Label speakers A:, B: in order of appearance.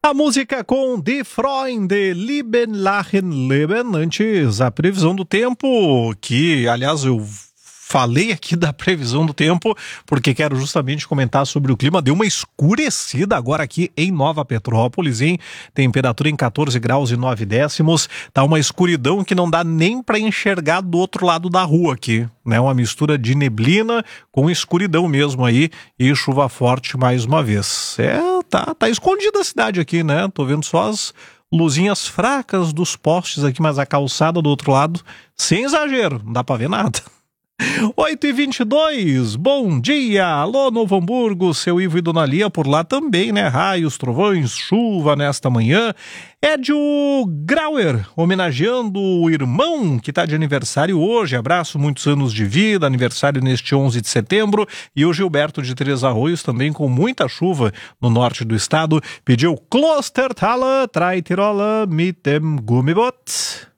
A: A música com Die Freunde, Lieben, Lachen, Leben, antes a previsão do tempo, que, aliás, eu falei aqui da previsão do tempo, porque quero justamente comentar sobre o clima. Deu uma escurecida agora aqui em Nova Petrópolis, hein? Temperatura em 14 graus e 9 décimos. Tá uma escuridão que não dá nem para enxergar do outro lado da rua aqui, né? Uma mistura de neblina com escuridão mesmo aí e chuva forte mais uma vez. Tá escondida a cidade aqui, né? Tô vendo só as luzinhas fracas dos postes aqui, mas a calçada do outro lado, sem exagero, não dá pra ver nada. 8h22, bom dia, alô Novo Hamburgo, seu Ivo e Dona Lia por lá também, né? Raios, trovões, chuva nesta manhã. Edio Grauer, homenageando o irmão que está de aniversário hoje, abraço, muitos anos de vida, aniversário neste 11 de setembro. E o Gilberto de Três Arroios, também com muita chuva no norte do estado, pediu Klostertaler, Traitirola, mit dem Gummibot.